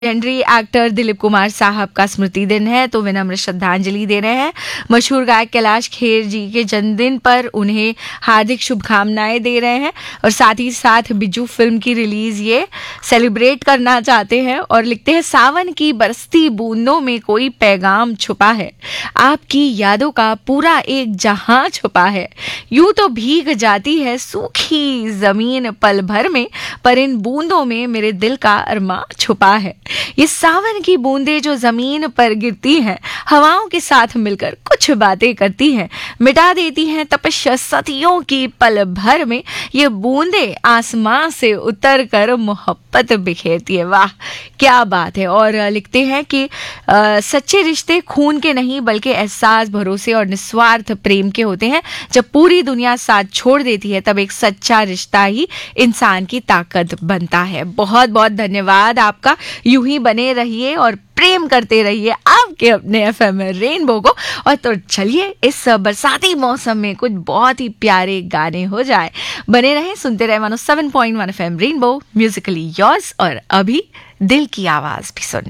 Legendary actor Dilip Kumar साहब का स्मृति दिन है, तो विनम्र श्रद्धांजलि दे रहे हैं। मशहूर गायक कैलाश खेर जी के जन्मदिन पर उन्हें हार्दिक शुभकामनाएं दे रहे हैं और साथ ही साथ बिज्जू फिल्म की रिलीज ये सेलिब्रेट करना चाहते हैं और लिखते हैं, सावन की बरसती बूंदों में कोई पैगाम छुपा है, आपकी यादों का पूरा एक जहां छुपा है, यूं तो भीग जाती है सूखी जमीन पल भर में, पर इन बूंदों में मेरे दिल का अरमा छुपा है। ये सावन की बूंदें जो जमीन पर गिरती हैं, हवाओं के साथ मिलकर कुछ बातें करती हैं, मिटा देती हैं तपस्या सदियों की पल भर में, ये बूंदें आसमां से उतर कर मोहब्बत बिखेरती है। वाह क्या बात है। और लिखते हैं कि सच्चे रिश्ते खून के नहीं बल्कि एहसास, भरोसे और निस्वार्थ प्रेम के होते हैं। जब पूरी दुनिया साथ छोड़ देती है तब एक सच्चा रिश्ता ही इंसान की ताकत बनता है। बहुत बहुत धन्यवाद आपका। यूं ही बने रहिए और प्रेम करते रहिए आपके अपने एफएम रेनबो को। और तो चलिए इस बरसाती मौसम में कुछ बहुत ही प्यारे गाने हो जाए। बने रहें, सुनते रहे 107.1 एफएम रेनबो, म्यूजिकली योर्स। और अभी दिल की आवाज भी सुन।